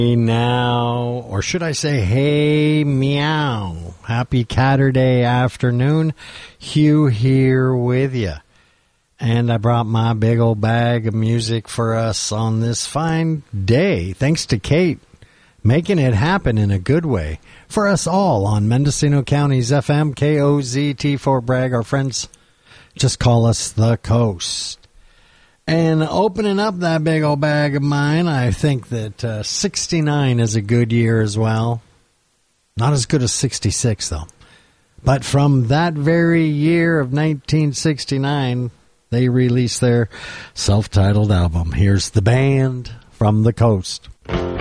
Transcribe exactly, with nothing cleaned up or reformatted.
Now, or should I say, hey, meow. Happy Catterday afternoon. Hugh here with you. And I brought my big old bag of music for us on this fine day. Thanks to Kate, making it happen in a good way for us all on Mendocino County's F M, K O Z T four Bragg. Our friends just call us the Coast. And opening up that big old bag of mine, I think that uh, sixty-nine is a good year as well. Not as good as sixty-six, though. But from that very year of nineteen sixty-nine, they released their self-titled album. Here's the band from the Coast.